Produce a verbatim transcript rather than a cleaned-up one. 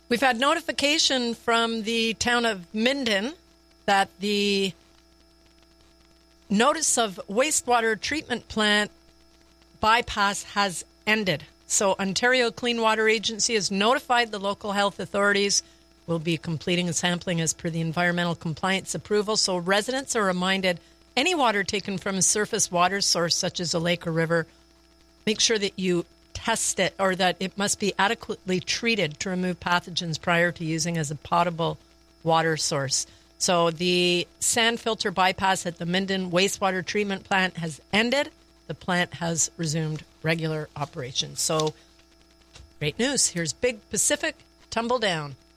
We've had notification from the town of Minden that the notice of wastewater treatment plant bypass has ended. So Ontario Clean Water Agency has notified the local health authorities. We'll be completing a sampling as per the environmental compliance approval. So residents are reminded any water taken from a surface water source such as a lake or river, make sure that you test it, or that it must be adequately treated to remove pathogens prior to using as a potable water source. So the sand filter bypass at the Minden wastewater treatment plant has ended. The plant has resumed regular operations. So great news. Here's Big Pacific, Tumble Down.